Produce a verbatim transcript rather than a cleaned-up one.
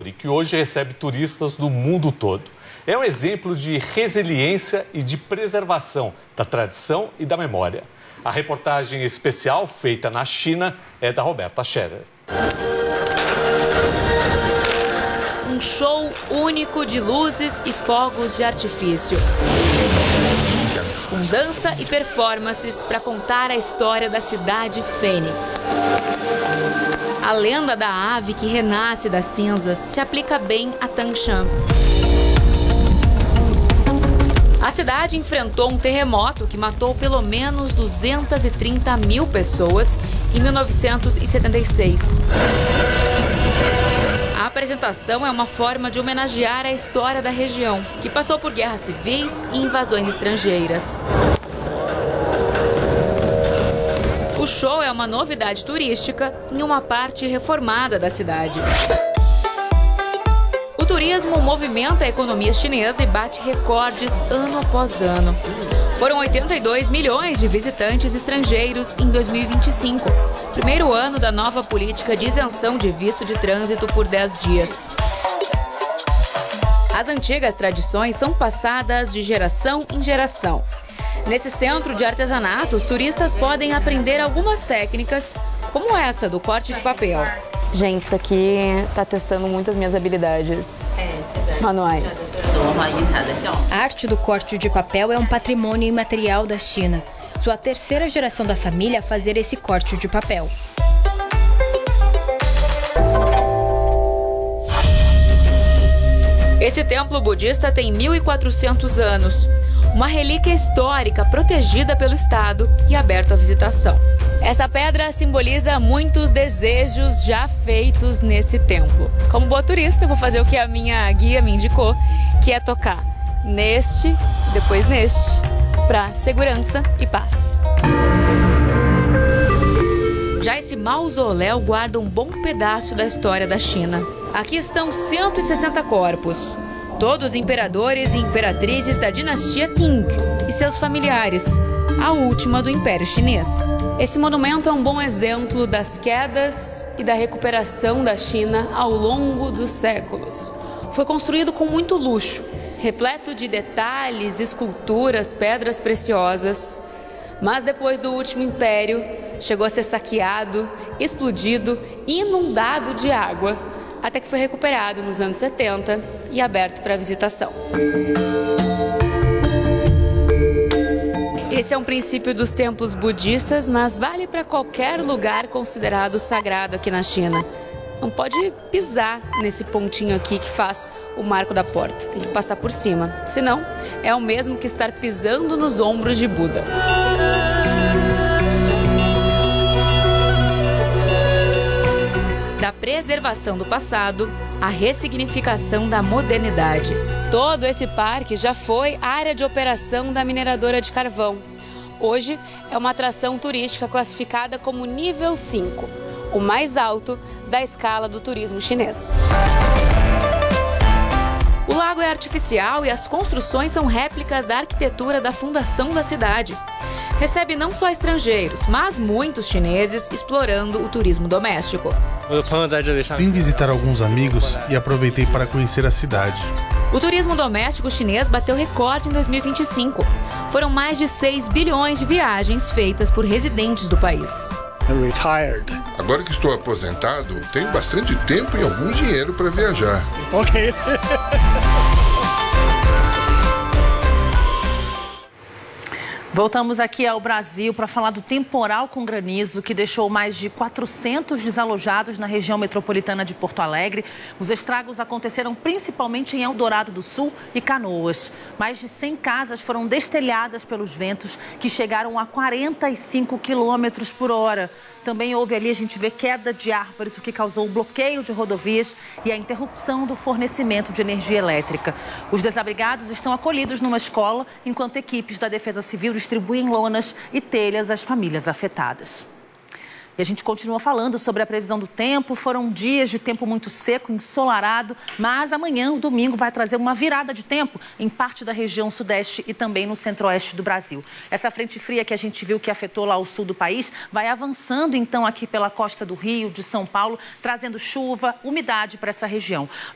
árvore, que hoje recebe turistas do mundo todo. É um exemplo de resiliência e de preservação da tradição e da memória. A reportagem especial feita na China é da Roberta Scherer. Um show único de luzes e fogos de artifício. Com dança e performances para contar a história da cidade Fênix. A lenda da ave que renasce das cinzas se aplica bem a Tangshan. A cidade enfrentou um terremoto que matou pelo menos duzentas e trinta mil pessoas em mil novecentos e setenta e seis. A apresentação é uma forma de homenagear a história da região, que passou por guerras civis e invasões estrangeiras. O show é uma novidade turística em uma parte reformada da cidade. O turismo movimenta a economia chinesa e bate recordes ano após ano. Foram oitenta e dois milhões de visitantes estrangeiros em dois mil e vinte e cinco, primeiro ano da nova política de isenção de visto de trânsito por dez dias. As antigas tradições são passadas de geração em geração. Nesse centro de artesanato, os turistas podem aprender algumas técnicas, como essa do corte de papel. Gente, isso aqui tá testando muitas minhas habilidades manuais. A arte do corte de papel é um patrimônio imaterial da China. Sua terceira geração da família a fazer esse corte de papel. Esse templo budista tem mil e quatrocentos anos. Uma relíquia histórica protegida pelo Estado e aberta à visitação. Essa pedra simboliza muitos desejos já feitos nesse templo. Como boa turista, eu vou fazer o que a minha guia me indicou, que é tocar neste, depois neste, para segurança e paz. Já esse mausoléu guarda um bom pedaço da história da China. Aqui estão cento e sessenta corpos. Todos imperadores e imperatrizes da dinastia Qing e seus familiares, a última do Império Chinês. Esse monumento é um bom exemplo das quedas e da recuperação da China ao longo dos séculos. Foi construído com muito luxo, repleto de detalhes, esculturas, pedras preciosas. Mas depois do último império, chegou a ser saqueado, explodido e inundado de água, até que foi recuperado nos anos setenta e aberto para visitação. Esse é um princípio dos templos budistas, mas vale para qualquer lugar considerado sagrado aqui na China. Não pode pisar nesse pontinho aqui que faz o marco da porta. Tem que passar por cima. Senão, é o mesmo que estar pisando nos ombros de Buda. Da preservação do passado à ressignificação da modernidade. Todo esse parque já foi área de operação da mineradora de carvão. Hoje é uma atração turística classificada como nível cinco, o mais alto da escala do turismo chinês. O lago é artificial e as construções são réplicas da arquitetura da fundação da cidade. Recebe não só estrangeiros, mas muitos chineses explorando o turismo doméstico. Vim visitar alguns amigos e aproveitei para conhecer a cidade. O turismo doméstico chinês bateu recorde em dois mil e vinte e cinco. Foram mais de seis bilhões de viagens feitas por residentes do país. Agora que estou aposentado, tenho bastante tempo e algum dinheiro para viajar. Ok. Voltamos aqui ao Brasil para falar do temporal com granizo que deixou mais de quatrocentos desalojados na região metropolitana de Porto Alegre. Os estragos aconteceram principalmente em Eldorado do Sul e Canoas. Mais de cem casas foram destelhadas pelos ventos que chegaram a quarenta e cinco quilômetros por hora. Também houve ali, a gente vê, queda de árvores, o que causou o bloqueio de rodovias e a interrupção do fornecimento de energia elétrica. Os desabrigados estão acolhidos numa escola, enquanto equipes da Defesa Civil distribuem lonas e telhas às famílias afetadas. E a gente continua falando sobre a previsão do tempo. Foram dias de tempo muito seco, ensolarado, mas amanhã, o domingo, vai trazer uma virada de tempo em parte da região sudeste e também no centro-oeste do Brasil. Essa frente fria que a gente viu que afetou lá o sul do país vai avançando então aqui pela costa do Rio, de São Paulo, trazendo chuva, umidade para essa região.